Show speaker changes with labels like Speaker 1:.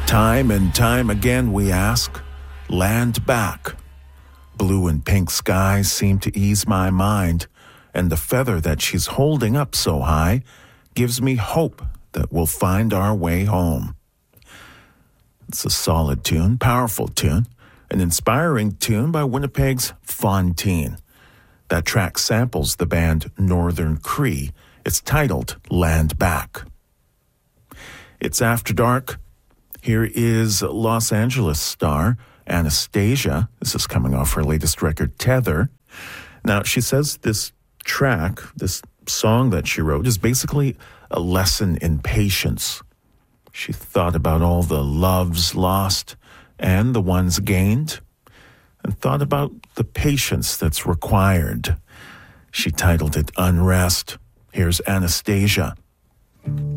Speaker 1: Time and time again we ask, land back. Blue and pink skies seem to ease my mind, and the feather that she's holding up so high gives me hope that we'll find our way home. It's a solid tune, powerful tune, an inspiring tune by Winnipeg's Fontaine. That track samples the band Northern Cree. It's titled Land Back. It's after dark. Here is Los Angeles star Anastasia. This is coming off her latest record, Tether. Now, she says this track, this song that she wrote, is basically a lesson in patience. She thought about all the loves lost and the ones gained, and thought about the patience that's required. She titled it Unrest. Here's Anastasia.